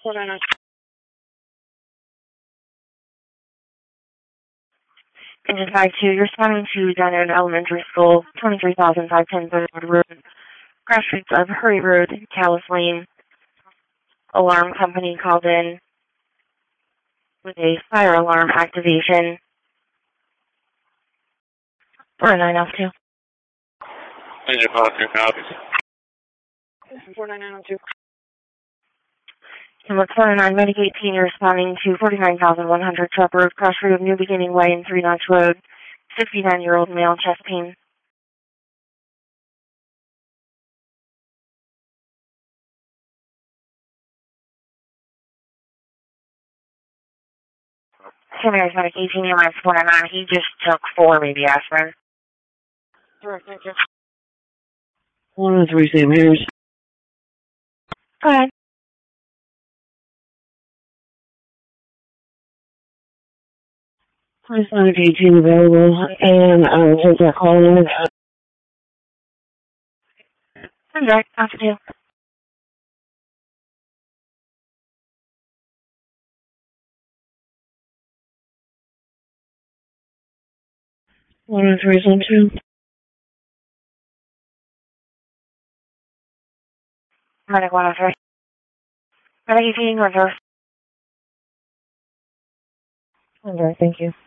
Engine 52, you're responding to Diamond Elementary School, 23,510 Third Road, crash streets of Hurry Road, Callis Lane. Alarm company called in with a fire alarm activation for a 902. Engine 52 copies. 49902. Number 409, Medic 18, you're responding to 49,100 Truck Road, Cross Road, New Beginning Way, and 3 Notch Road, 69-year-old male, chest pain. St. Mary's Medic 18, EMS 499, he just took 4 baby aspirin. Direct, thank you. 103 St. Mary's. Go ahead. Please find 18 available, and I will take that call in. I'm direct, after 2. One of three, Zone 2. Medic 103. Medic 18, reverse. I'm direct, thank you.